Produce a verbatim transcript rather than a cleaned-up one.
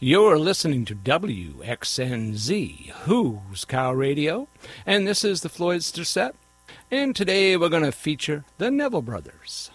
You're listening to W X N Z, Who's Cow Radio, and this is the Floydster Set. And today we're going to feature the Neville Brothers.